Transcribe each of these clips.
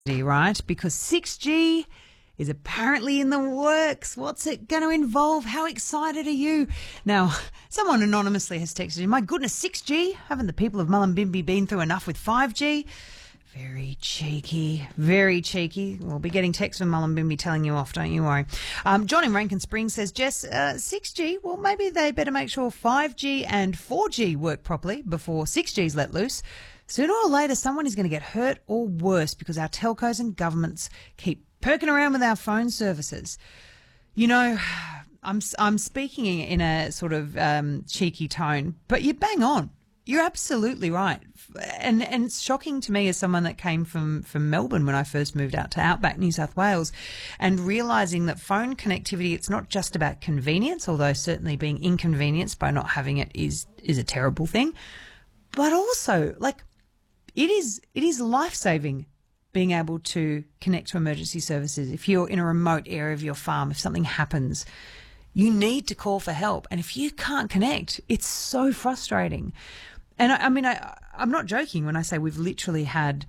right? Because 6G is apparently in the works. What's it going to involve? How excited are you? Now, someone anonymously has texted in, my goodness, 6G? Haven't the people of Mullumbimby been through enough with 5G? Very cheeky, very cheeky. We'll be getting texts from Mullumbimby telling you off, don't you worry. John in Rankin Springs says, Jess, 6G, well, maybe they better make sure 5G and 4G work properly before 6G's let loose. Sooner or later, someone is going to get hurt or worse because our telcos and governments keep perking around with our phone services. You know, I'm speaking in a sort of cheeky tone, but you bang on. You're absolutely right. And it's shocking to me as someone that came from Melbourne when I first moved out to outback New South Wales, and realising that phone connectivity, it's not just about convenience, although certainly being inconvenienced by not having it is a terrible thing, but also, like, it is life-saving being able to connect to emergency services. If you're in a remote area of your farm, if something happens, you need to call for help. And if you can't connect, it's so frustrating. And I'm not joking when I say we've literally had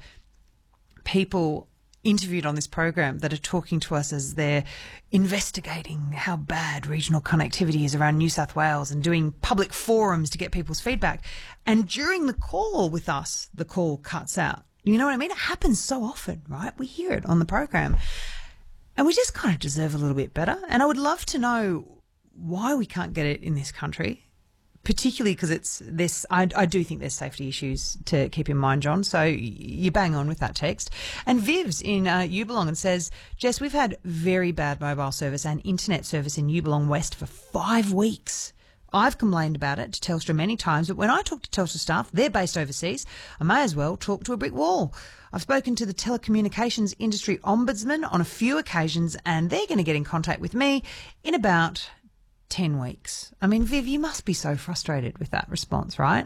people interviewed on this program that are talking to us as they're investigating how bad regional connectivity is around New South Wales and doing public forums to get people's feedback. And during the call with us, the call cuts out. You know what I mean? It happens so often, right? We hear it on the program. And we just kind of deserve a little bit better. And I would love to know why we can't get it in this country, particularly because it's this. I do think there's safety issues to keep in mind, John. So you bang on with that text. And Viv's in Ubalong and says, Jess, we've had very bad mobile service and internet service in Ubalong West for 5 weeks. I've complained about it to Telstra many times, but when I talk to Telstra staff, they're based overseas, I may as well talk to a brick wall. I've spoken to the telecommunications industry ombudsman on a few occasions, and they're going to get in contact with me in about 10 weeks. I mean, Viv, you must be so frustrated with that response, right?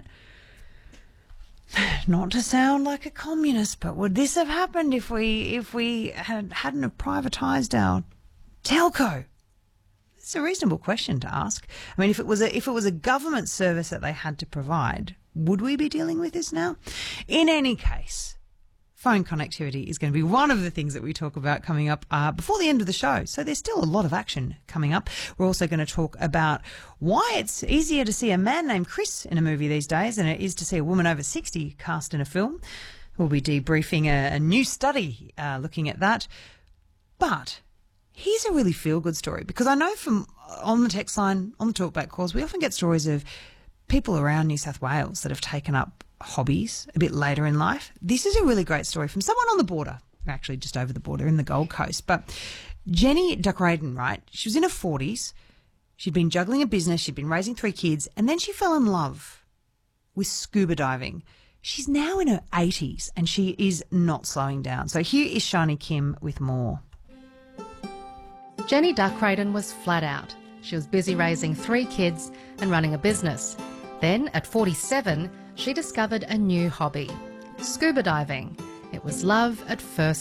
Not to sound like a communist, but would this have happened if we hadn't have privatised our telco? It's a reasonable question to ask. I mean, if it was a government service that they had to provide, would we be dealing with this now? In any case, phone connectivity is going to be one of the things that we talk about coming up before the end of the show. So there's still a lot of action coming up. We're also going to talk about why it's easier to see a man named Chris in a movie these days than it is to see a woman over 60 cast in a film. We'll be debriefing a new study looking at that. But here's a really feel-good story, because I know from on the text line, on the talkback calls, we often get stories of people around New South Wales that have taken up hobbies a bit later in life. This is a really great story from someone on the border, actually just over the border in the Gold Coast. But Jenny Duckraden, right, she was in her 40s. She'd been juggling a business, she'd been raising 3 kids, and then she fell in love with scuba diving. She's now in her 80s and she is not slowing down. So here is Shani Kim with more. Jenny Duckraden was flat out. She was busy raising 3 kids and running a business. Then, at 47, she discovered a new hobby, scuba diving. It was love at first